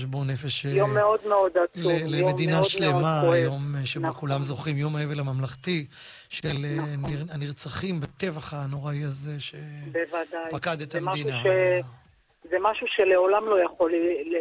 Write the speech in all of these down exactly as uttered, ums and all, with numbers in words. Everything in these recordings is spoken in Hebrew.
חשבון נפש. יום מאוד מאוד עצוב. למדינה שלמה, יום שבו כולם זוכרים, יום האבל הממלכתי של הנרצחים בטבח הנוראי הזה שפקד את המדינה. זה משהו שלעולם לא יכול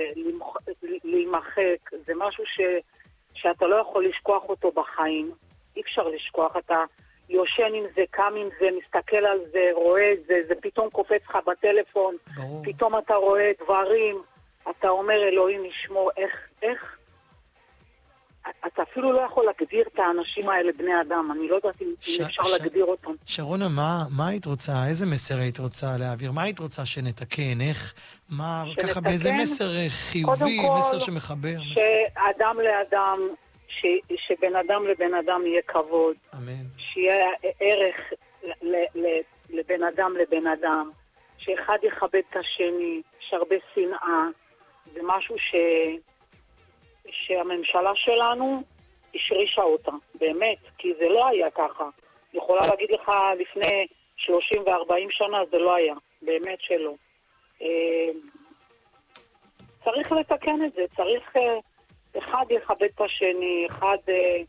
להימחק, זה משהו שאתה לא יכול לשכוח אותו בחיים, אי אפשר לשכוח, אתה יושן עם זה, קם עם זה, מסתכל על זה, רואה את זה, זה פתאום קופץ לך בטלפון, ברור. פתאום אתה רואה דברים, אתה אומר אלוהים ישמור, איך, איך, אתה אפילו לא יכול להגדיר את האנשים האלה בני אדם, אני לא יודעת אם ש... אפשר ש... להגדיר אותם. שרונה, מה, מה היית רוצה, איזה מסר היית רוצה להעביר? מה היית רוצה שנתקן? איך, מה, שנתקן, ככה באיזה מסר חיובי, כל, מסר שמחבר? שאדם מסר... לאדם, ש... שבן אדם לבן אדם יהיה כבוד. אמן. שיהיה ערך ל... ל... לבן אדם לבן אדם. שאחד יכבד את השני, שהרבה שנאה. זה משהו ש... שהממשלה שלנו השרישה אותה, באמת, כי זה לא היה ככה. אני יכולה להגיד לך לפני שלושים וארבעים שנה, זה לא היה, באמת שלא. צריך לתקן את זה, צריך אחד יכבד את השני, אחד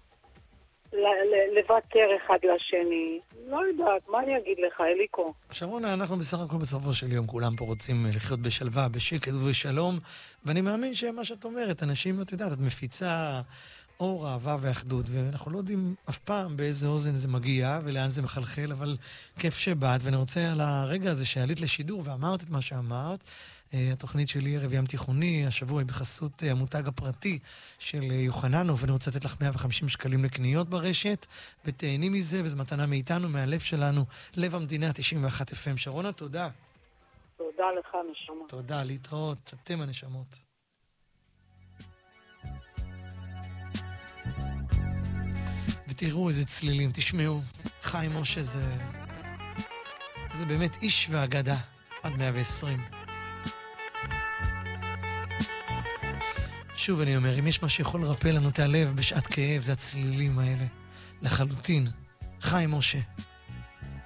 לוותר אחד לשני. לא יודעת, מה אני אגיד לך, אליקו? שרונה, אנחנו בסך הכל בסופו של יום, כולם פה רוצים לחיות בשלווה, בשקט ובשלום, ואני מאמין שמה שאת אומרת, אנשים, את יודעת, את מפיצה אור, אהבה ואחדות, ואנחנו לא יודעים אף פעם באיזה אוזן זה מגיע ולאן זה מחלחל, אבל כיף שבאת, ואני רוצה על הרגע הזה שעלית לשידור ואמרת את מה שאמרת, התוכנית שלי ערב ים תיכוני, השבוע היא בחסות המותג הפרטי של יוחננוף, ואני רוצה לתת לך מאה וחמישים שקלים לקניות ברשת, ותהני מזה, וזו מתנה מאיתנו, מהלב שלנו, לב המדינה תשעים ואחת אף אם. שרונה, תודה. תודה לך, נשמה. תודה, להתראות, אתם הנשמות. ותראו איזה צלילים, תשמעו, חיים משה זה... זה באמת איש ואגדה, עד מאה ועשרים. שוב אני אומר, אם יש מה שיכול לרפא לנו את הלב בשעת כאב, זה הצלילים האלה. לחלוטין. חיים משה.